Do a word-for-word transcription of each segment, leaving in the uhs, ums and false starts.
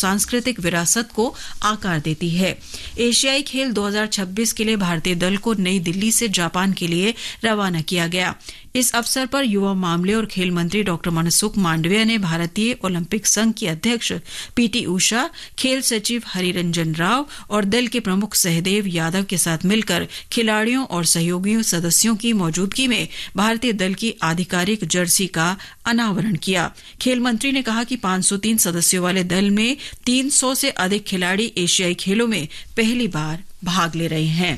सांस्कृतिक विरासत को आकार देती है। एशियाई खेल दो हज़ार छब्बीस के लिए भारतीय दल को नई दिल्ली से जापान के लिए रवाना किया गया। इस अवसर पर युवा मामले और खेल मंत्री डॉक्टर मनसुख मांडविया ने भारतीय ओलंपिक संघ की अध्यक्ष पीटी उषा, खेल सचिव हरिरंजन राव और दल के प्रमुख सहदेव यादव के साथ मिलकर खिलाड़ियों और सहयोगी सदस्यों की मौजूदगी में भारतीय दल की आधिकारिक जर्सी का अनावरण किया। खेल मंत्री ने कहा कि पांच सौ तीन सदस्यों वाले दल में तीन सौ से अधिक खिलाड़ी एशियाई खेलों में पहली बार भाग ले रहे हैं।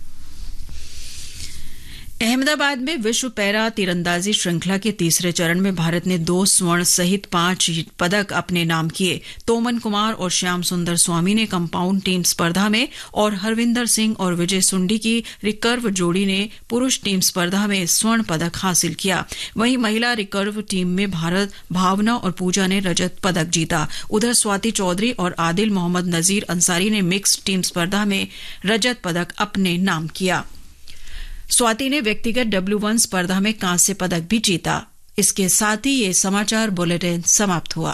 अहमदाबाद में विश्व पैरा तीरंदाजी श्रृंखला के तीसरे चरण में भारत ने दो स्वर्ण सहित पांच पदक अपने नाम किए। तोमन कुमार और श्याम सुंदर स्वामी ने कंपाउंड टीम स्पर्धा में और हरविंदर सिंह और विजय सुंडी की रिकर्व जोड़ी ने पुरुष टीम स्पर्धा में स्वर्ण पदक हासिल किया। वहीं महिला रिकर्व टीम में भारत भावना और पूजा ने रजत पदक जीता। उधर स्वाति चौधरी और आदिल मोहम्मद नजीर अंसारी ने मिक्स्ड टीम स्पर्धा में रजत पदक अपने नाम किया। स्वाति ने व्यक्तिगत डब्ल्यू वन स्पर्धा में कांस्य पदक भी जीता। इसके साथ ही ये समाचार बुलेटिन समाप्त हुआ।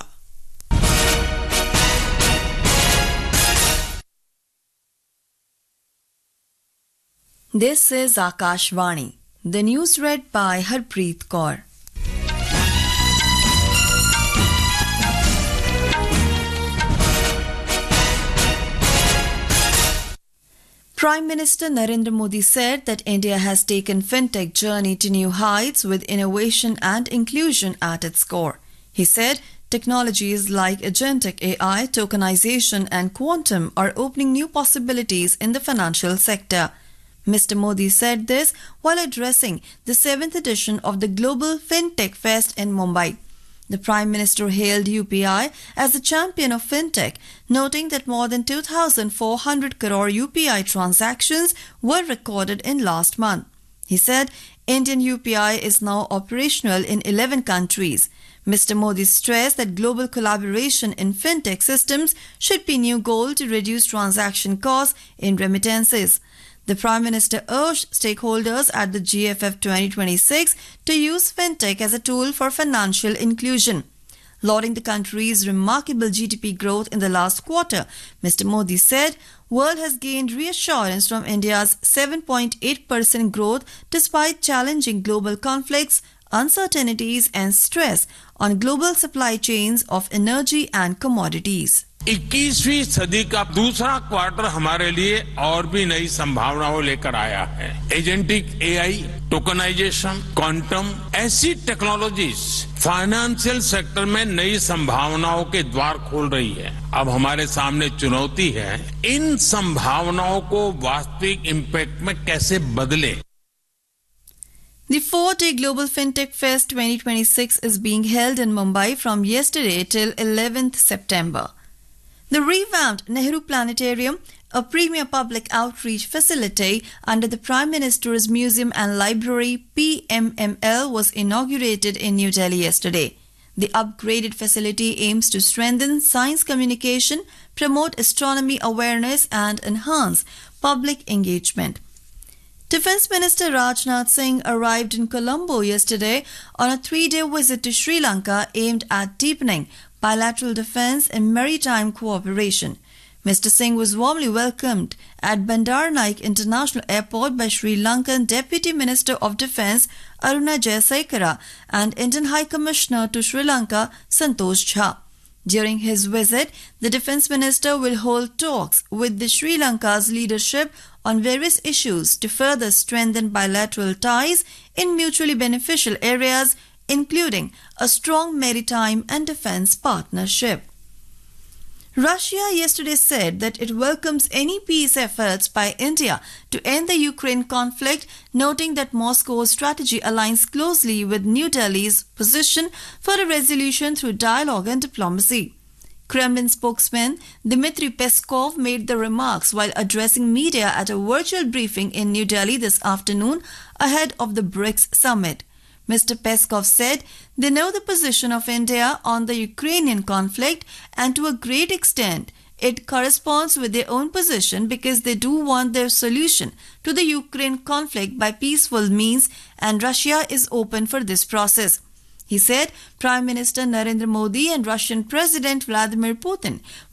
This is Akashvani, the news red bye Harpreet Kaur. Prime Minister Narendra Modi said that India has taken fintech journey to new heights with innovation and inclusion at its core. He said technologies like agentic A I, tokenization and quantum are opening new possibilities in the financial sector. Mister Modi said this while addressing the seventh edition of the Global FinTech Fest in Mumbai. The Prime Minister hailed U P I as a champion of fintech, noting that more than two thousand four hundred crore U P I transactions were recorded in last month. He said Indian U P I is now operational in eleven countries. Mister Modi stressed that global collaboration in fintech systems should be new goal to reduce transaction costs in remittances. The Prime Minister urged stakeholders at the G F F twenty twenty-six to use fintech as a tool for financial inclusion. Lauding the country's remarkable G D P growth in the last quarter, Mister Modi said, world has gained reassurance from India's seven point eight percent growth despite challenging global conflicts, uncertainties and stress on global supply chains of energy and commodities. इक्कीसवीं सदी का दूसरा quarter हमारे लिए और भी नई संभावनाओं लेकर आया है। एजेंटिक एआई, टोकनाइजेशन, क्वांटम, ऐसी टेक्नोलॉजीज फाइनेंशियल सेक्टर में नई संभावनाओं के द्वार खोल रही है। अब हमारे सामने चुनौती है इन संभावनाओं को वास्तविक इम्पैक्ट में कैसे बदले। The four-day Global FinTech Fest twenty twenty-six is being held in Mumbai from yesterday till eleventh September. The revamped Nehru Planetarium, a premier public outreach facility under the Prime Minister's Museum and Library P M M L, was inaugurated in New Delhi yesterday. The upgraded facility aims to strengthen science communication, promote astronomy awareness and enhance public engagement. Defence Minister Rajnath Singh arrived in Colombo yesterday on a three-day visit to Sri Lanka aimed at deepening bilateral defence and maritime cooperation. Mister Singh was warmly welcomed at Bandar Naik International Airport by Sri Lankan Deputy Minister of Defence Aruna Jayasekara and Indian High Commissioner to Sri Lanka Santosh Jha. During his visit, the Defence Minister will hold talks with the Sri Lanka's leadership on various issues to further strengthen bilateral ties in mutually beneficial areas, including a strong maritime and defence partnership. Russia yesterday said that it welcomes any peace efforts by India to end the Ukraine conflict, noting that Moscow's strategy aligns closely with New Delhi's position for a resolution through dialogue and diplomacy. Kremlin spokesman Dmitry Peskov made the remarks while addressing media at a virtual briefing in New Delhi this afternoon ahead of the BRICS summit. Mister Peskov said they know the position of India on the Ukrainian conflict and to a great extent it corresponds with their own position because they do want their solution to the Ukraine conflict by peaceful means and Russia is open for this process. He said Prime Minister Narendra Modi and Russian President Vladimir Putin